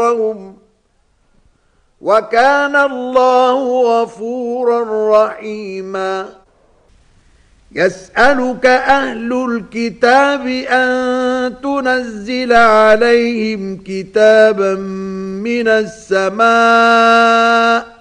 أجورهم وكان الله غفورا رحيما يسألك أهل الكتاب أن تنزل عليهم كتابا من السماء